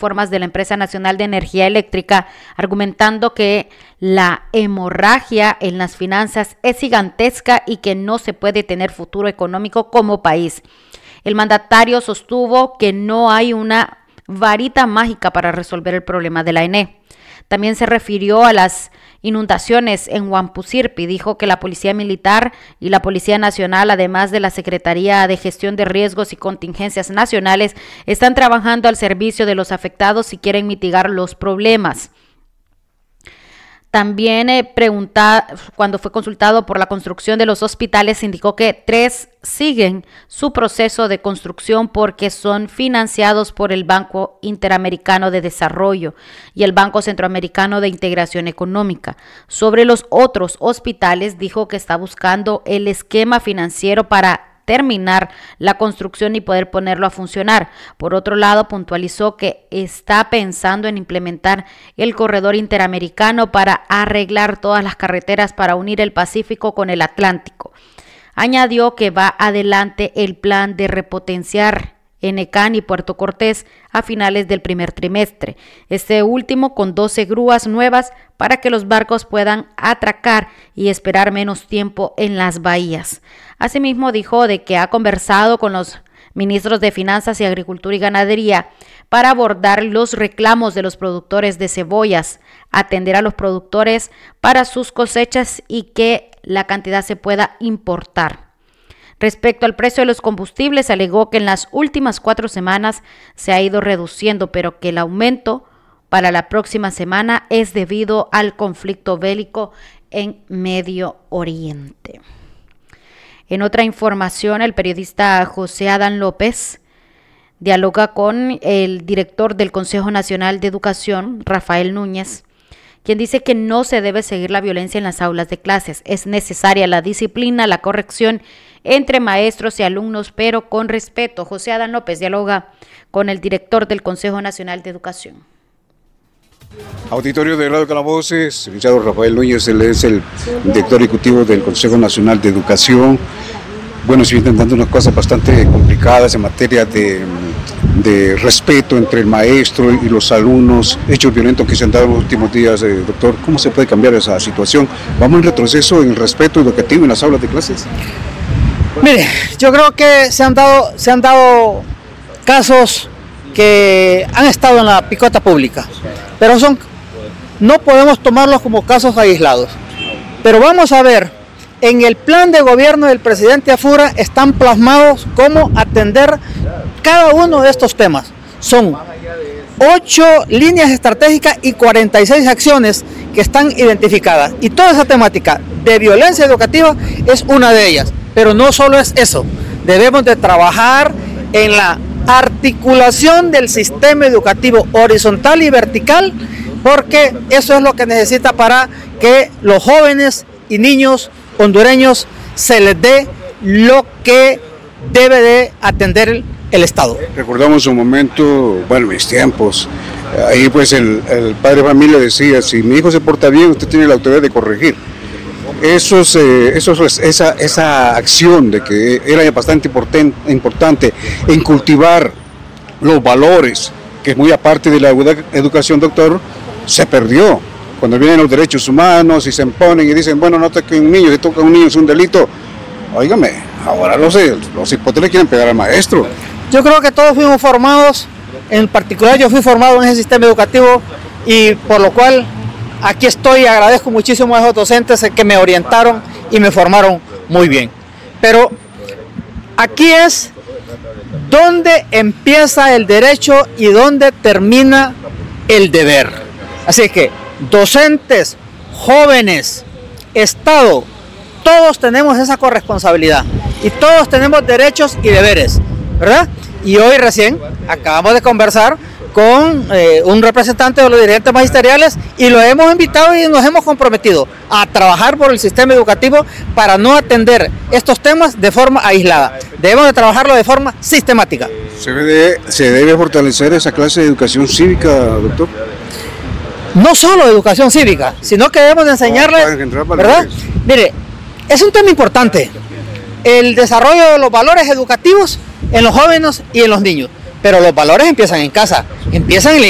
reformas de la Empresa Nacional de Energía Eléctrica, argumentando que la hemorragia en las finanzas es gigantesca y que no se puede tener futuro económico como país. El mandatario sostuvo que no hay una varita mágica para resolver el problema de la ENE. También se refirió a las inundaciones en Huampusirpi. Dijo que la Policía Militar y la Policía Nacional, además de la Secretaría de Gestión de Riesgos y Contingencias Nacionales, están trabajando al servicio de los afectados y quieren mitigar los problemas. También cuando fue consultado por la construcción de los hospitales, indicó que 3 siguen su proceso de construcción porque son financiados por el Banco Interamericano de Desarrollo y el Banco Centroamericano de Integración Económica. Sobre los otros hospitales, dijo que está buscando el esquema financiero para terminar la construcción y poder ponerlo a funcionar. Por otro lado, puntualizó que está pensando en implementar el corredor interamericano para arreglar todas las carreteras para unir el Pacífico con el Atlántico. Añadió que va adelante el plan de repotenciar Enecán y Puerto Cortés a finales del primer trimestre. Este último con 12 grúas nuevas para que los barcos puedan atracar y esperar menos tiempo en las bahías. Asimismo, dijo de que ha conversado con los ministros de Finanzas y Agricultura y Ganadería para abordar los reclamos de los productores de cebollas, atender a los productores para sus cosechas y que la cantidad se pueda importar. Respecto al precio de los combustibles, alegó que en las últimas 4 semanas se ha ido reduciendo, pero que el aumento para la próxima semana es debido al conflicto bélico en Medio Oriente. En otra información, el periodista José Adán López dialoga con el director del Consejo Nacional de Educación, Rafael Núñez, quien dice que no se debe seguir la violencia en las aulas de clases. Es necesaria la disciplina, la corrección entre maestros y alumnos, pero con respeto. José Adán López dialoga con el director del Consejo Nacional de Educación. Auditorio de Radio Calavoces, el licenciado Rafael Núñez, él es el director ejecutivo del Consejo Nacional de Educación. Bueno, estoy intentando unas cosas bastante complicadas en materia de respeto entre el maestro y los alumnos, hechos violentos que se han dado en los últimos días, doctor. ¿Cómo se puede cambiar esa situación? ¿Vamos en retroceso en el respeto educativo en las aulas de clases? Mire, yo creo que se han dado casos que han estado en la picota pública, pero no podemos tomarlos como casos aislados. Pero vamos a ver, en el plan de gobierno del presidente Afura están plasmados cómo atender cada uno de estos temas. Son 8 líneas estratégicas y 46 acciones que están identificadas. Y toda esa temática de violencia educativa es una de ellas. Pero no solo es eso, debemos de trabajar en la articulación del sistema educativo horizontal y vertical, porque eso es lo que necesita para que los jóvenes y niños hondureños se les dé lo que debe de atender el Estado. Recordamos un momento, bueno, mis tiempos, ahí pues el padre de familia decía, si mi hijo se porta bien, usted tiene la autoridad de corregir. Esa acción de que era bastante importante en cultivar los valores, que es muy aparte de la educación, doctor, se perdió. Cuando vienen los derechos humanos y se imponen y dicen, bueno, no toque a un niño, si toca a un niño es un delito. Óigame, ahora los hipótesis quieren pegar al maestro. Yo creo que todos fuimos formados, en particular yo fui formado en ese sistema educativo y por lo cual aquí estoy y agradezco muchísimo a esos docentes que me orientaron y me formaron muy bien. Pero aquí es donde empieza el derecho y donde termina el deber. Así que docentes, jóvenes, Estado, todos tenemos esa corresponsabilidad y todos tenemos derechos y deberes, ¿verdad? Y hoy recién acabamos de conversar con un representante de los dirigentes magisteriales y lo hemos invitado y nos hemos comprometido a trabajar por el sistema educativo para no atender estos temas de forma aislada. Debemos de trabajarlo de forma sistemática. ¿Se debe fortalecer esa clase de educación cívica, doctor? No solo educación cívica, sino que debemos de enseñarles, ¿verdad? Mire, es un tema importante, el desarrollo de los valores educativos en los jóvenes y en los niños. Pero los valores empiezan en casa, empiezan en la